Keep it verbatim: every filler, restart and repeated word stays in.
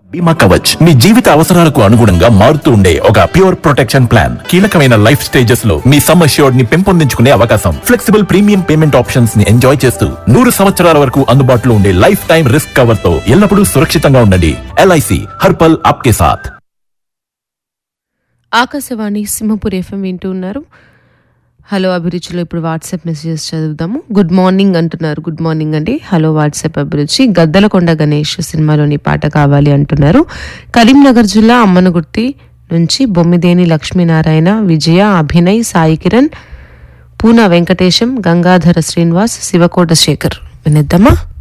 బీమా కవచ్ మీ జీవిత అవసరాలకు అనుగుణంగా మారుతూ ఉండే ఒక ప్యూర్ ప్రొటెక్షన్ ప్లాన్. కీలకమైన లైఫ్ స్టేజెస్ లో మీ సమ్ అష్యూర్డ్ ని పెంపొందించుకునే అవకాశం, ఫ్లెక్సిబుల్ ప్రీమియం పేమెంట్ ఆప్షన్స్ ని ఎంజాయ్ చేస్తూ నూరు సంవత్సరాల వరకు అందుబాటులో ఉండే లైఫ్ టైం రిస్క్ కవర్ తో ఎల్లప్పుడూ సురక్షితంగా ఉండండి. ఎల్ఐసి హర్పల్ ఆప్కే సాథ్. ఆకాశవాణి సింహపూర్ ఎఫ్ఎం వింటూ ఉన్నారు. హలో అభిరుచిలో ఇప్పుడు వాట్సాప్ మెసేజెస్ చదువుదాము. గుడ్ మార్నింగ్ అంటున్నారు. గుడ్ మార్నింగ్ అండి. హలో వాట్సాప్ అభిరుచి. గద్దలకొండ గణేష్ సినిమాలోని పాట కావాలి అంటున్నారు. కరీంనగర్ జిల్లా అమ్మనగుర్తి నుంచి బొమ్మిదేని లక్ష్మీనారాయణ, విజయ, అభినయ్, సాయి కిరణ్, పూనా వెంకటేశం, గంగాధర శ్రీనివాస్, శివకోట శేఖర్. వినిద్దామా?